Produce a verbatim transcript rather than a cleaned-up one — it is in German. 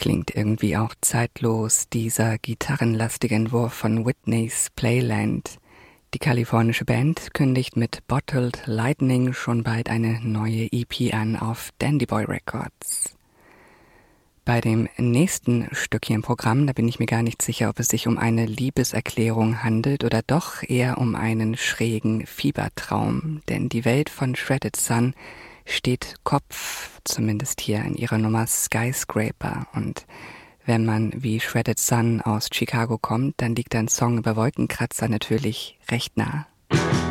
Klingt irgendwie auch zeitlos, dieser gitarrenlastige Entwurf von Whitney's Playland. Die kalifornische Band kündigt mit Bottled Lightning schon bald eine neue E P an auf Dandy Boy Records. Bei dem nächsten Stück hier im Programm, da bin ich mir gar nicht sicher, ob es sich um eine Liebeserklärung handelt oder doch eher um einen schrägen Fiebertraum. Denn die Welt von Shredded Sun steht Kopf, zumindest hier in ihrer Nummer Skyscraper. Und wenn man wie Shredded Sun aus Chicago kommt, dann liegt ein Song über Wolkenkratzer natürlich recht nah.